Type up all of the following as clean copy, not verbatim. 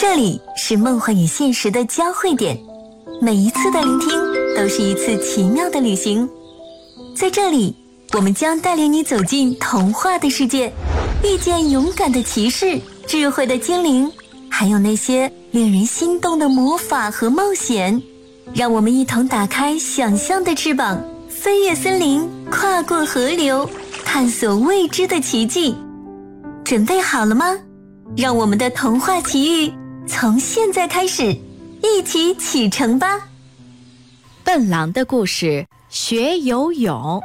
这里是梦幻与现实的交汇点，每一次的聆听都是一次奇妙的旅行。在这里，我们将带领你走进童话的世界，遇见勇敢的骑士、智慧的精灵，还有那些令人心动的魔法和冒险。让我们一同打开想象的翅膀，飞越森林，跨过河流，探索未知的奇迹。准备好了吗？让我们的童话奇遇从现在开始，一起启程吧！ 笨狼的故事，学游泳。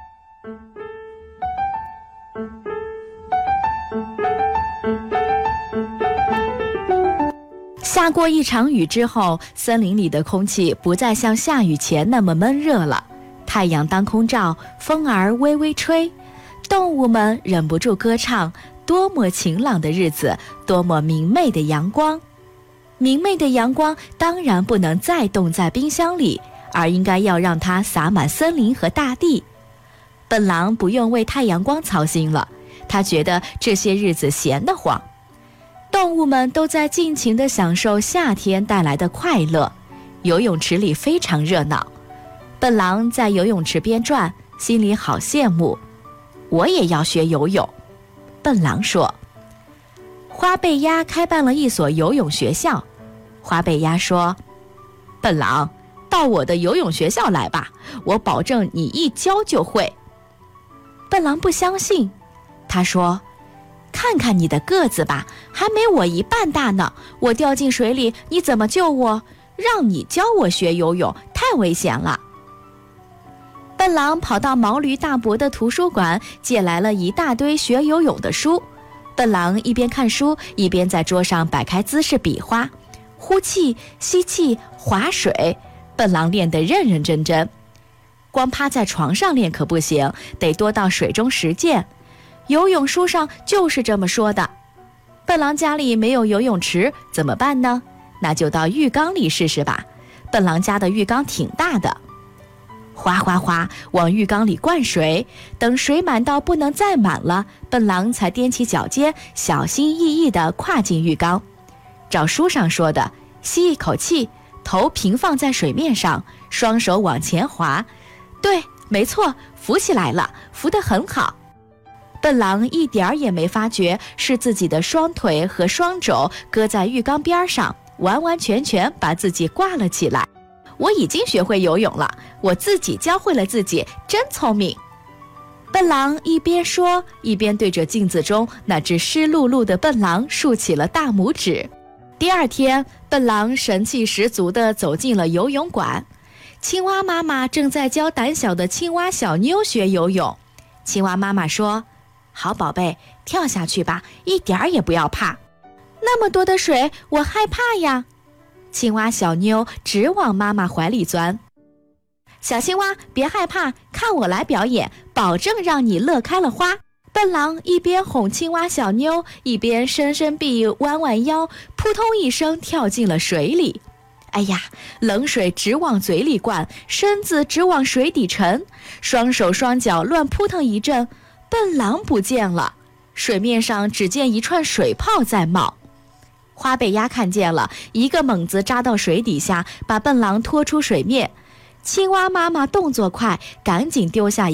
下过一场雨之后，森林里的空气不再像下雨前那么闷热了，太阳当空照，风儿微微吹，动物们忍不住歌唱，多么晴朗的日子，多么明媚的阳光。明媚的阳光当然不能再冻在冰箱里，而应该要让它洒满森林和大地。笨狼不用为太阳光操心了，他觉得这些日子闲得慌。动物们都在尽情地享受夏天带来的快乐，游泳池里非常热闹。笨狼在游泳池边转，心里好羡慕。我也要学游泳。笨狼说。花背鸭开办了一所游泳学校。花背鸭说，笨狼，到我的游泳学校来吧，我保证你一教就会。笨狼不相信，他说，看看你的个子吧，还没我一半大呢，我掉进水里你怎么救我？让你教我学游泳太危险了。笨狼跑到毛驴大伯的图书馆，借来了一大堆学游泳的书。笨狼一边看书，一边在桌上摆开姿势比划，呼气、吸气、划水，笨狼练得认认真真。光趴在床上练可不行，得多到水中实践。游泳书上就是这么说的。笨狼家里没有游泳池，怎么办呢？那就到浴缸里试试吧。笨狼家的浴缸挺大的。哗哗哗，往浴缸里灌水，等水满到不能再满了，笨狼才踮起脚尖，小心翼翼地跨进浴缸。照书上说的，吸一口气，头平放在水面上，双手往前滑。对，没错，浮起来了，浮得很好。笨狼一点儿也没发觉是自己的双腿和双肘搁在浴缸边上，完完全全把自己挂了起来。我已经学会游泳了，我自己教会了自己，真聪明。笨狼一边说，一边对着镜子中那只湿漉漉的笨狼竖起了大拇指。第二天，笨狼神气十足地走进了游泳馆。青蛙妈妈正在教胆小的青蛙小妞学游泳。青蛙妈妈说，好宝贝，跳下去吧，一点儿也不要怕。那么多的水，我害怕呀。青蛙小妞直往妈妈怀里钻。小青蛙，别害怕，看我来表演，保证让你乐开了花。笨狼一边哄青蛙小妞，一边伸伸臂，弯弯腰，扑通一声跳进了水里。哎呀，冷水直往嘴里灌，身子直往水底沉，双手双脚乱扑腾一阵，笨狼不见了，水面上只见一串水泡在冒。花背鸭看见了，一个猛子扎到水底下，把笨狼拖出水面。青蛙妈妈动作快，赶紧丢下